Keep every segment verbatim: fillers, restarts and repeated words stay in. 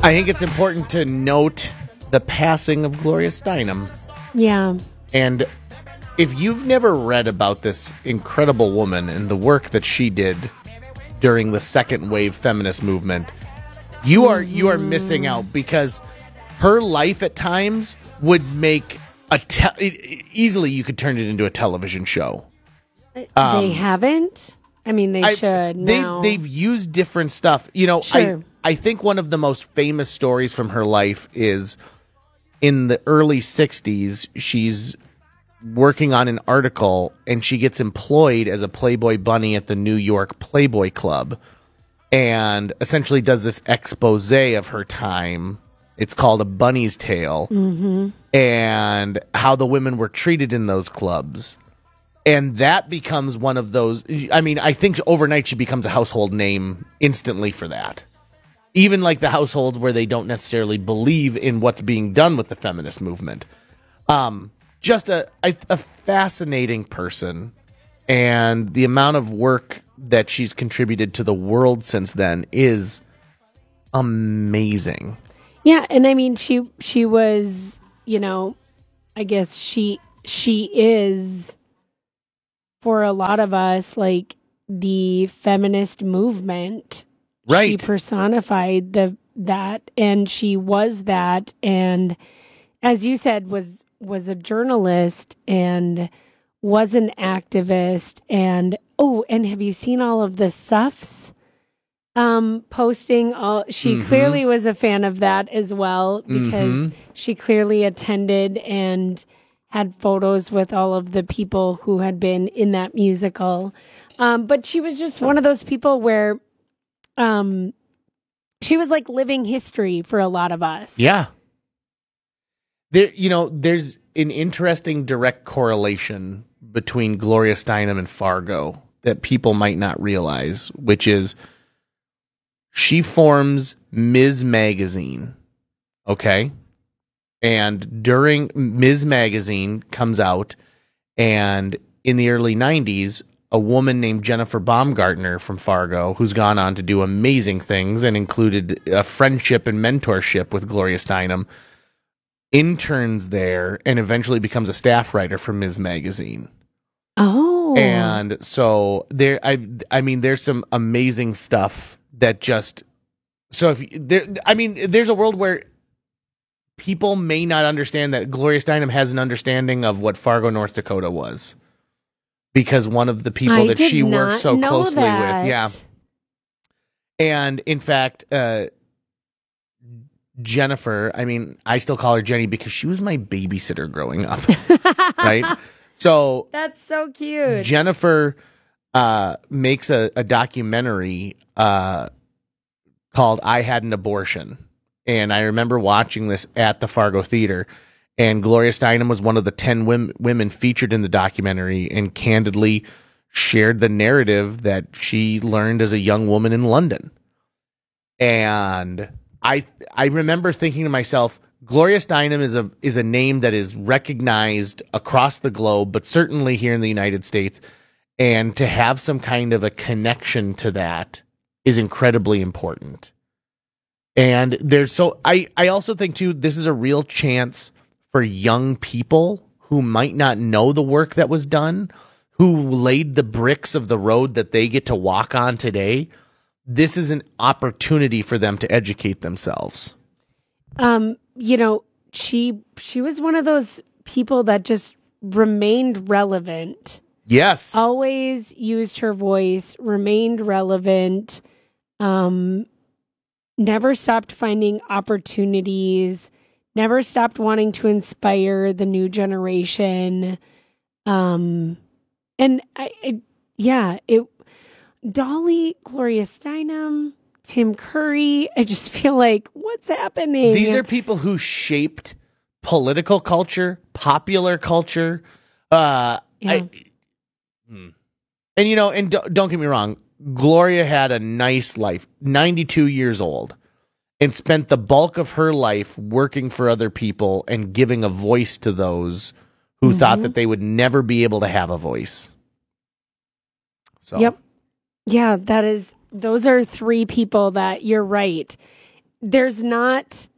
I think it's important to note the passing of Gloria Steinem. Yeah. And if you've never read about this incredible woman and the work that she did during the second wave feminist movement, you are you are missing out, because her life at times would make a te- easily you could turn it into a television show. Um, they haven't. I mean, they I, should. They've now. they've used different stuff. You know, Sure. I I think one of the most famous stories from her life is in the early sixties. She's working on an article, and she gets employed as a Playboy bunny at the New York Playboy Club, and essentially does this expose of her time. It's called A Bunny's Tale, mm-hmm. and how the women were treated in those clubs. And that becomes one of those. I mean, I think overnight she becomes a household name instantly for that. Even like the households where they don't necessarily believe in what's being done with the feminist movement. Um, just a, a, a fascinating person. And the amount of work that she's contributed to the world since then is amazing. Yeah, and I mean, she she was, you know, I guess she she is, for a lot of us, like the feminist movement. Right. She personified the that, and she was that, and as you said, was was a journalist and was an activist, and oh, and have you seen all of the suffs um posting? All she mm-hmm. clearly was a fan of that as well, because mm-hmm. she clearly attended and had photos with all of the people who had been in that musical. Um, but she was just one of those people where um, she was like living history for a lot of us. Yeah. There, you know, there's an interesting direct correlation between Gloria Steinem and Fargo that people might not realize, which is she forms Miz Magazine, okay? And during Miz Magazine comes out, and in the early nineties, a woman named Jennifer Baumgartner from Fargo, who's gone on to do amazing things and included a friendship and mentorship with Gloria Steinem, interns there and eventually becomes a staff writer for Miz Magazine. Oh. And so there, I, I mean, there's some amazing stuff that just, so if there, I mean, there's a world where people may not understand that Gloria Steinem has an understanding of what Fargo, North Dakota was, because one of the people I that did she worked not so know closely that. with, yeah. And in fact, uh, Jennifer, I mean, I still call her Jenny because she was my babysitter growing up, right? So that's so cute. Jennifer uh, makes a, a documentary uh, called "I Had an Abortion," and I remember watching this at the Fargo Theater. And Gloria Steinem was one of the ten women, women featured in the documentary, and candidly shared the narrative that she learned as a young woman in London. And I I remember thinking to myself, Gloria Steinem is a is a name that is recognized across the globe, but certainly here in the United States, and to have some kind of a connection to that is incredibly important. And there's so I, I also think too, this is a real chance for young people who might not know the work that was done, who laid the bricks of the road that they get to walk on today. This is an opportunity for them to educate themselves. Um, you know, she she was one of those people that just remained relevant. Yes. Always used her voice, remained relevant, um, never stopped finding opportunities, never stopped wanting to inspire the new generation. Um, and I, I yeah, it, Dolly, Gloria Steinem, Tim Curry, I just feel like, what's happening? These are people who shaped political culture, popular culture. Uh, yeah. I, hmm. And, you know, and don't, don't get me wrong, Gloria had a nice life, ninety-two years old, and spent the bulk of her life working for other people and giving a voice to those who mm-hmm. thought that they would never be able to have a voice. So. Yep. Yeah, that is, those are three people that you're right. there's not,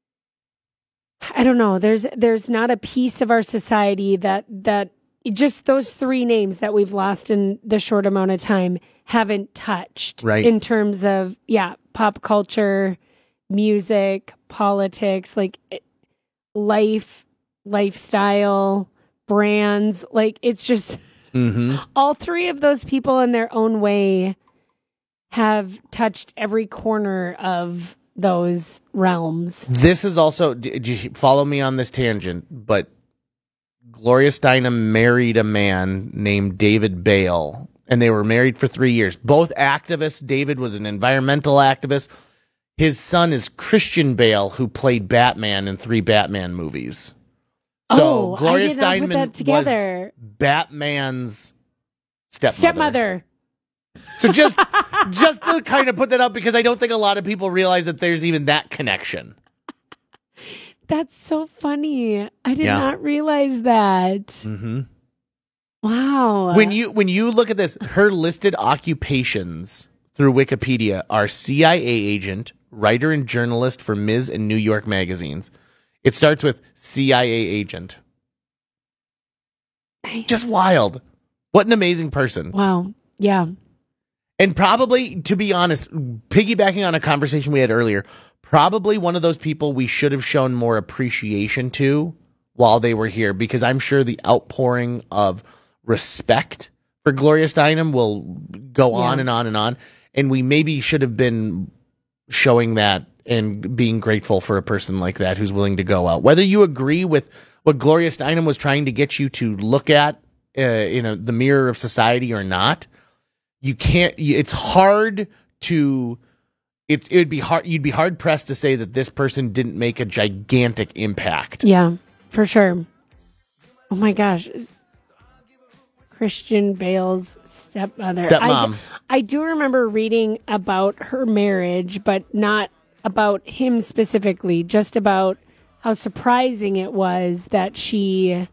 I don't know, there's there's not a piece of our society that that just those three names that we've lost in the short amount of time haven't touched. Right. In terms of, yeah, pop culture, music, politics, like life, lifestyle, brands. Like, it's just Mm-hmm. all three of those people in their own way have touched every corner of those realms. This is also, did you follow me on this tangent, but Gloria Steinem married a man named David Bale, and they were married for three years. Both activists. David was an environmental activist. His son is Christian Bale, who played Batman in three Batman movies. So oh, Gloria I did not put that Steinem together. was Batman's stepmother. Stepmother. So just just to kind of put that up, because I don't think a lot of people realize that there's even that connection. That's so funny. I did Yeah. not realize that. Mm-hmm. Wow. When you when you look at this, her listed occupations through Wikipedia are C I A agent, writer and journalist for Miz and New York magazines. It starts with C I A agent. Just wild. What an amazing person. Wow. Yeah. And probably, to be honest, piggybacking on a conversation we had earlier, probably one of those people we should have shown more appreciation to while they were here, because I'm sure the outpouring of respect for Gloria Steinem will go on Yeah. and on and on. And we maybe should have been showing that and being grateful for a person like that who's willing to go out. Whether you agree with what Gloria Steinem was trying to get you to look at, uh, you know, the mirror of society or not, you can't. It's hard to. It it would be hard. You'd be hard pressed to say that this person didn't make a gigantic impact. Yeah, for sure. Oh my gosh. Christian Bale's stepmother. Stepmom. I, I do remember reading about her marriage, but not about him specifically, just about how surprising it was that she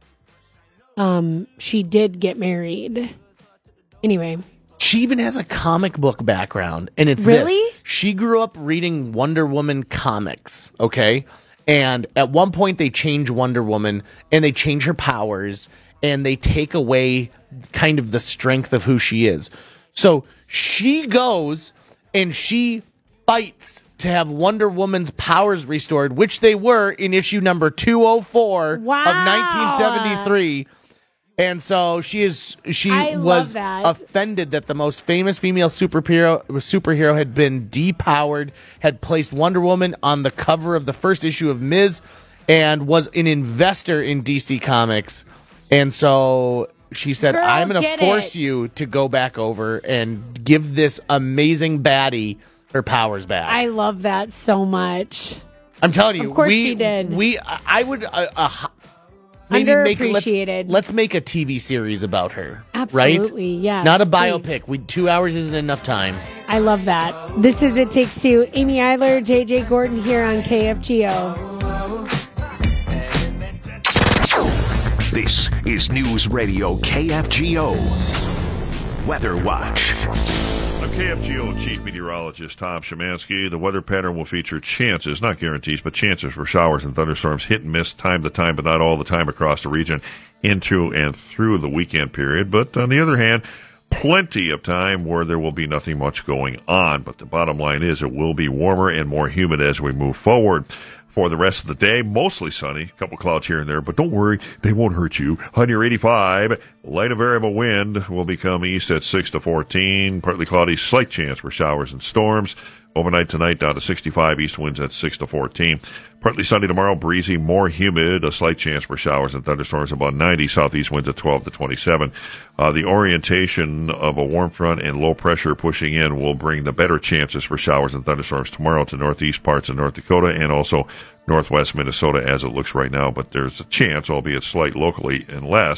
um she did get married. Anyway. She even has a comic book background, and it's Really? this. She grew up reading Wonder Woman comics, okay? And at one point they change Wonder Woman, and they change her powers, and they take away kind of the strength of who she is. So she goes and she fights to have Wonder Woman's powers restored, which they were in issue number two oh four Wow. of nineteen seventy-three. And so she is. She I love was that. offended that the most famous female superhero superhero had been depowered, had placed Wonder Woman on the cover of the first issue of Miz, and was an investor in D C Comics. And so she said, Girl, "I'm going to get force it. you to go back over and give this amazing baddie her powers back." I love that so much. I'm telling you, Of course we she did. we I would. Uh, uh, Maybe make let's, Underappreciated. let's make a T V series about her. Absolutely, right? yes, Not a please. biopic. We two hours isn't enough time. I love that. This is It Takes Two. Amy Eiler, J J Gordon here on K F G O. This is News Radio K F G O. Weather Watch. I'm K F G O Chief Meteorologist Tom Szymanski. The weather pattern will feature chances, not guarantees, but chances for showers and thunderstorms, hit and miss time to time, but not all the time across the region into and through the weekend period. But on the other hand, plenty of time where there will be nothing much going on. But the bottom line is it will be warmer and more humid as we move forward. For the rest of the day, mostly sunny, a couple clouds here and there, but don't worry, they won't hurt you. High near eighty-five, light of variable wind will become east at six to fourteen, partly cloudy, slight chance for showers and storms. Overnight tonight down to sixty-five, east winds at six to fourteen. Partly sunny tomorrow, breezy, more humid, a slight chance for showers and thunderstorms, about ninety, southeast winds at twelve to twenty-seven. Uh, the orientation of a warm front and low pressure pushing in will bring the better chances for showers and thunderstorms tomorrow to northeast parts of North Dakota and also northwest Minnesota as it looks right now. But there's a chance, albeit slight locally, unless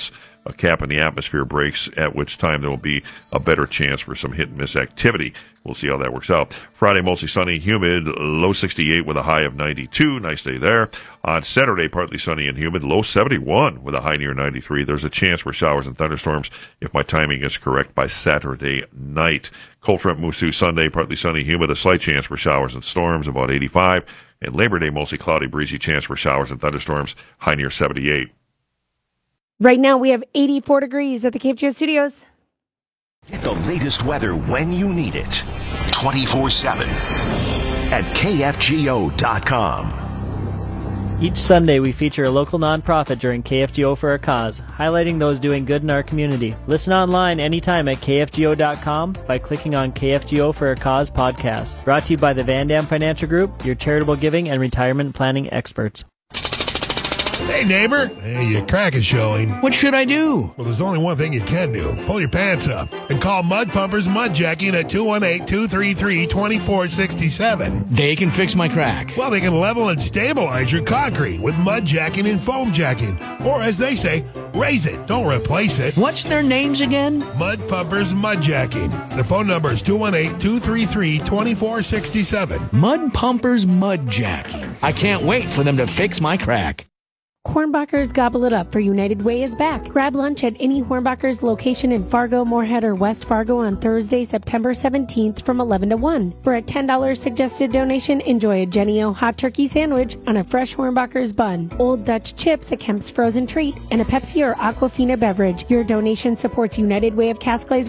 a cap in the atmosphere breaks, at which time there will be a better chance for some hit and miss activity. We'll see how that works out. Friday, mostly sunny, humid, low sixty-eight with a high of ninety-two. Nice day there. On Saturday, partly sunny and humid, low seventy-one with a high near ninety-three. There's a chance for showers and thunderstorms if my timing is correct by Saturday night. Cold front moves through Sunday, partly sunny, humid, a slight chance for showers and storms, about eighty-five. And Labor Day, mostly cloudy, breezy, chance for showers and thunderstorms, high near seventy-eight. Right now we have eighty-four degrees at the K F G O studios. Get the latest weather when you need it. twenty-four seven at K F G O dot com. Each Sunday, we feature a local nonprofit during K F G O for a Cause, highlighting those doing good in our community. Listen online anytime at K F G O dot com by clicking on K F G O for a Cause podcast. Brought to you by the Van Dam Financial Group, your charitable giving and retirement planning experts. Hey, neighbor. Hey, your crack is showing. What should I do? Well, there's only one thing you can do. Pull your pants up and call Mud Pumpers Mud Jacking at two one eight, two three three, two four six seven. They can fix my crack. Well, they can level and stabilize your concrete with mud jacking and foam jacking. Or, as they say, raise it, don't replace it. What's their names again? Mud Pumpers Mud Jacking. Their phone number is two one eight, two three three, two four six seven. Mud Pumpers Mud Jacking. I can't wait for them to fix my crack. Hornbachers gobble it up, for United Way is back. Grab lunch at any Hornbachers location in Fargo, Moorhead, or West Fargo on Thursday, September seventeenth from eleven to one. For a ten dollars suggested donation, enjoy a Jenny O hot turkey sandwich on a fresh Hornbachers bun, Old Dutch chips, a Kemp's frozen treat, and a Pepsi or Aquafina beverage. Your donation supports United Way of Cascades